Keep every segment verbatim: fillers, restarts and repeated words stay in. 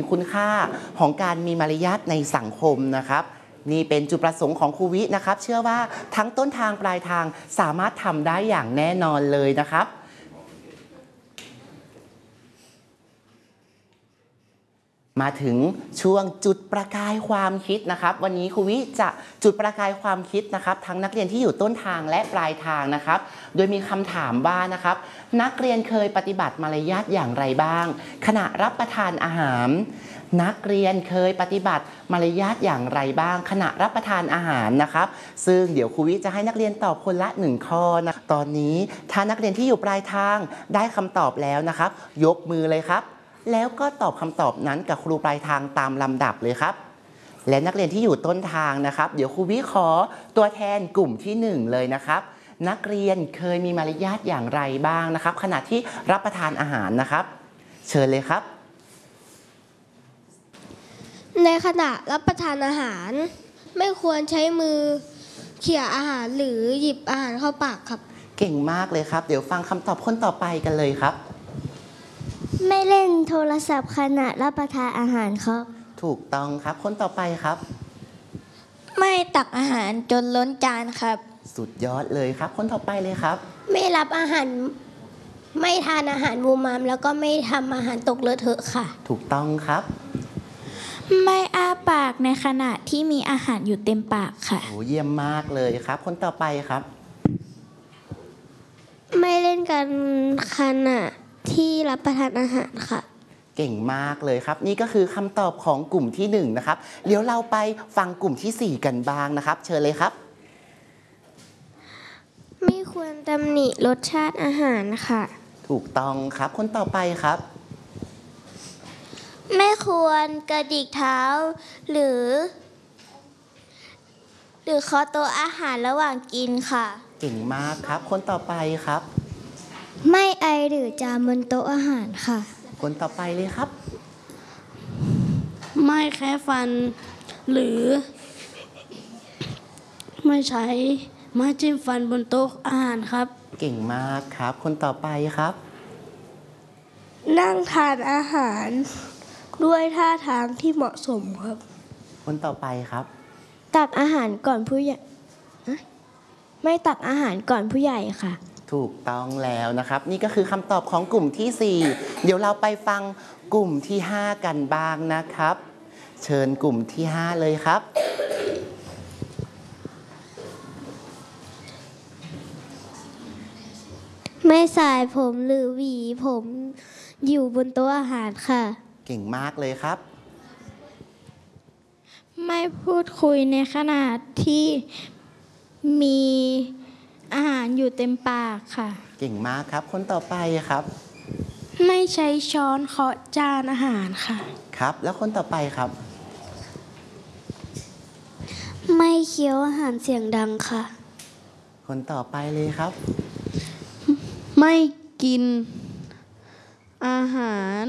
คุณค่าของการมีมารยาทในสังคมนะครับนี่เป็นจุดประสงค์ของครูวินะครับเชื่อว่าทั้งต้นทางปลายทางสามารถทำได้อย่างแน่นอนเลยนะครับมาถึงช่วงจุดประกายความคิดนะครับวันนี้ครูวิจะจุดประกายความคิดนะครับทั้งนักเรียนที่อยู่ต้นทางและปลายทางนะครับโดยมีคำถามว่านะครับนักเรียนเคยปฏิบัติมารยาทอย่างไรบ้างขณะรับประทานอาหารนักเรียนเคยปฏิบัติมารยาทอย่างไรบ้างขณะรับประทานอาหารนะครับซึ่งเดี๋ยวครูวิจะให้นักเรียนตอบคนละหนึ่งข้อนะตอนนี้ถ้านักเรียนที่อยู่ปลายทางได้คำตอบแล้วนะครับยกมือเลยครับแล้วก็ตอบคำตอบนั้นกับครูปลายทางตามลำดับเลยครับและนักเรียนที่อยู่ต้นทางนะครับเดี๋ยวครูวิขอตัวแทนกลุ่มที่หนึ่งเลยนะครับนักเรียนเคยมีมารยาทอย่างไรบ้างนะครับขณะที่รับประทานอาหารนะครับเชิญเลยครับในขณะรับประทานอาหารไม่ควรใช้มือเขี่ยอาหารหรือหยิบอาหารเข้าปากครับเก่งมากเลยครับเดี๋ยวฟังคำตอบคนต่อไปกันเลยครับไม่เล่นโทรศัพท์ขณะรับประทานอาหารครับถูกต้องครับคนต่อไปครับไม่ตักอาหารจนล้นจานครับสุดยอดเลยครับคนต่อไปเลยครับไม่รับอาหารไม่ทานอาหารมูมามแล้วก็ไม่ทำอาหารตกเลอะเทอะค่ะถูกต้องครับไม่อ้าปากในขณะที่มีอาหารอยู่เต็มปากค่ะโอ้เยี่ยมมากเลยครับคนต่อไปครับไม่เล่นกันขณะที่รับประทานอาหารค่ะเก่งมากเลยครับนี่ก็คือคำตอบของกลุ่มที่หนึ่งนะครับเดี๋ยวเราไปฟังกลุ่มที่สี่กันบ้างนะครับเชิญเลยครับไม่ควรตำหนิรสชาติอาหารค่ะถูกต้องครับคนต่อไปครับไม่ควรกระดิกเท้าหรือหรือเคาะโต๊ะอาหารระหว่างกินค่ะเก่งมากครับคนต่อไปครับไม่ไอหรือจามบนโต๊ะอาหารค่ะคนต่อไปเลยครับไม่แคะฟันหรือไม่ใช้ไม้จิ้มฟันบนโต๊ะอาหารครับเก่งมากครับคนต่อไปครับนั่งทานอาหารด้วยท่าทางที่เหมาะสมครับคนต่อไปครับตักอาหารก่อนผู้ใหญ่ไม่ตักอาหารก่อนผู้ใหญ่ค่ะถูกต้องแล้วนะครับนี่ก็คือคำตอบของกลุ่มที่สี่เดี๋ยวเราไปฟังกลุ่มที่ห้ากันบ้างนะครับเชิญกลุ่มที่ห้าเลยครับไม่สายผมหรือหวีผมอยู่บนโต๊ะอาหารค่ะเก่งมากเลยครับไม่พูดคุยในขณะที่มีอาหารอยู่เต็มปากค่ะเก่งมากครับคนต่อไปครับไม่ใช้ช้อนเคาะจานอาหารค่ะครับแล้วคนต่อไปครับไม่เคี้ยวอาหารเสียงดังค่ะคนต่อไปเลยครับไม่กินอาหาร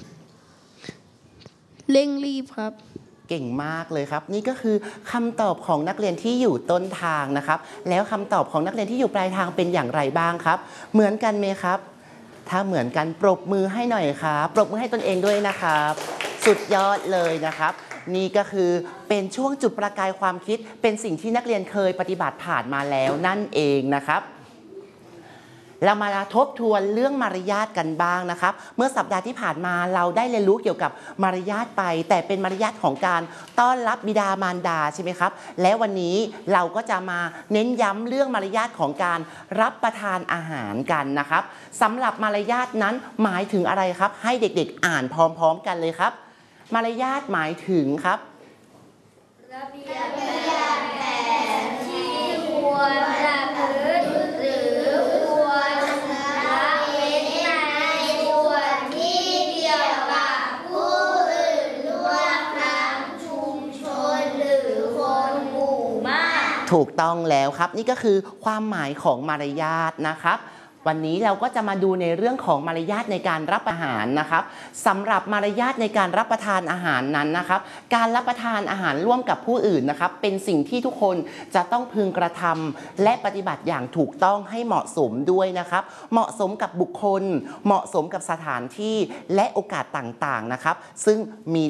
เร่งรีบครับเก่งมากเลยครับนี่ก็คือคำตอบของนักเรียนที่อยู่ต้นทางนะครับแล้วคำตอบของนักเรียนที่อยู่ปลายทางเป็นอย่างไรบ้างครับเหมือนกันไหมครับถ้าเหมือนกันปรบมือให้หน่อยครับปรบมือให้ตนเองด้วยนะครับสุดยอดเลยนะครับนี่ก็คือเป็นช่วงจุดประกายความคิดเป็นสิ่งที่นักเรียนเคยปฏิบัติผ่านมาแล้วนั่นเองนะครับเรามาทบทวนเรื่องมารยาทกันบ้างนะครับเมื่อสัปดาห์ที่ผ่านมาเราได้เรียนรู้เกี่ยวกับมารยาทไปแต่เป็นมารยาทของการต้อนรับบิดามารดาใช่ไหมครับและวันนี้เราก็จะมาเน้นย้ำเรื่องมารยาทของการรับประทานอาหารกันนะครับสำหรับมารยาทนั้นหมายถึงอะไรครับให้เด็กๆอ่านพร้อมๆกันเลยครับมารยาทหมายถึงครับระเบียบระยะแผนที่ควรประพฤติหรือควรละเว้นในส่วนที่เกี่ยวกับผู้อื่นรวมทั้งชุมชนหรือคนหมู่มากถูกต้องแล้วครับนี่ก็คือความหมายของมารยาทนะครับวันนี้เราก็จะมาดูในเรื่องของมารยาทในการรับอาหารนะครับสำหรับมารยาทในการรับประทานอาหารนั้นนะครับการรับประทานอาหารร่วมกับผู้อื่นนะครับเป็นสิ่งที่ทุกคนจะต้องพึงกระทำและปฏิบัติอย่างถูกต้องให้เหมาะสมด้วยนะครับเหมาะสมกับบุคคลเหมาะสมกับสถานที่และโอกาสต่างๆนะครับซึ่งมี